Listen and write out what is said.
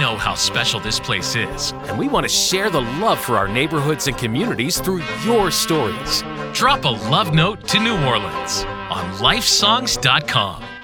know how special this place is, and we want to share the love for our neighborhoods and communities through your stories. Drop a love note to New Orleans on lifesongs.com.